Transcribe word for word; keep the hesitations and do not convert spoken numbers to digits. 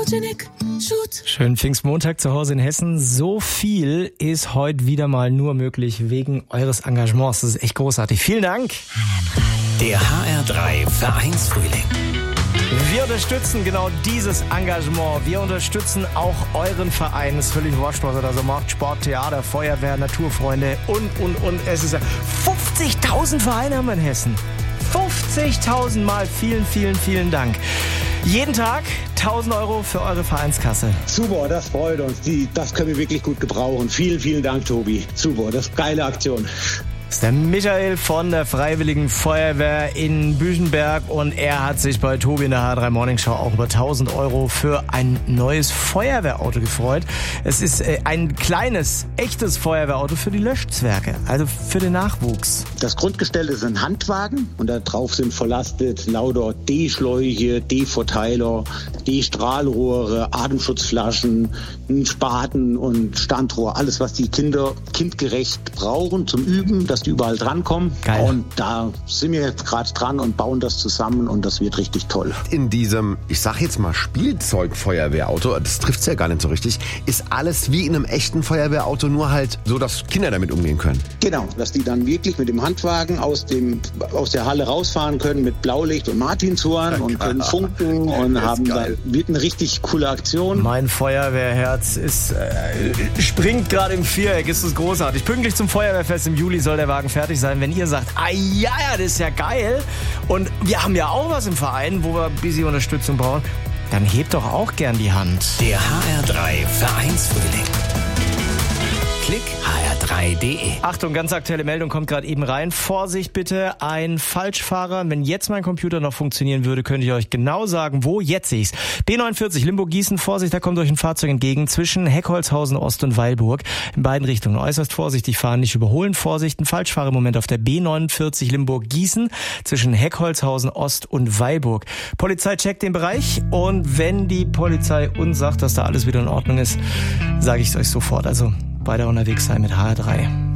Photogenic Shoot. Schönen Pfingstmontag zu Hause in Hessen. So viel ist heute wieder mal nur möglich wegen eures Engagements. Das ist echt großartig. Vielen Dank. Der H R drei Vereinsfrühling. Wir unterstützen genau dieses Engagement. Wir unterstützen auch euren Verein. Es ist völlig wurscht, was er da so macht. Sport, Theater, Feuerwehr, Naturfreunde und, und, und. Es ist ja fünfzigtausend Vereine haben wir in Hessen. fünfzigtausend Mal. Vielen, vielen, vielen Dank. Jeden Tag tausend Euro für eure Vereinskasse. Super, das freut uns. Die, das können wir wirklich gut gebrauchen. Vielen, vielen Dank, Tobi. Super, das ist eine geile Aktion. Das ist der Michael von der Freiwilligen Feuerwehr in Büchenberg und er hat sich bei Tobi in der H drei Morning Show auch über tausend Euro für ein neues Feuerwehrauto gefreut. Es ist ein kleines, echtes Feuerwehrauto für die Löschzwerge, also für den Nachwuchs. Das Grundgestell ist ein Handwagen und da drauf sind verlastet lauter D-Schläuche, D-Verteiler, D-Strahlrohre, Atemschutzflaschen, ein Spaten und Standrohr. Alles, was die Kinder kindgerecht brauchen zum Üben, dass die überall drankommen. Geil. Und da sind wir jetzt gerade dran und bauen das zusammen und das wird richtig toll. In diesem, ich sag jetzt mal Spielzeug-Feuerwehrauto, das trifft's ja gar nicht so richtig, ist alles wie in einem echten Feuerwehrauto, nur halt so, dass Kinder damit umgehen können. Genau, dass die dann wirklich mit dem Handwagen aus dem aus der Halle rausfahren können mit Blaulicht und Martinshorn ja, und können funken und das haben da wird eine richtig coole Aktion. Mein Feuerwehrherz ist äh, springt gerade im Viereck, ist das großartig. Pünktlich zum Feuerwehrfest im Juli soll der Wagen fertig sein. Wenn ihr sagt, ah ja, ja, das ist ja geil und wir haben ja auch was im Verein, wo wir ein bisschen Unterstützung brauchen, dann hebt doch auch gern die Hand. Der H R drei Vereinsfrühling. Klick H R drei Punkt D E. Achtung, ganz aktuelle Meldung kommt gerade eben rein. Vorsicht bitte, ein Falschfahrer. Wenn jetzt mein Computer noch funktionieren würde, könnte ich euch genau sagen, wo. Jetzt sehe ich's. B neunundvierzig Limburg-Gießen. Vorsicht, da kommt euch ein Fahrzeug entgegen zwischen Heckholzhausen Ost und Weilburg. In beiden Richtungen äußerst vorsichtig fahren, nicht überholen. Vorsicht, ein Falschfahrer im Moment auf der B neunundvierzig Limburg-Gießen zwischen Heckholzhausen Ost und Weilburg. Polizei checkt den Bereich und wenn die Polizei uns sagt, dass da alles wieder in Ordnung ist, sage ich es euch sofort. Also weiter unterwegs sein mit H R drei.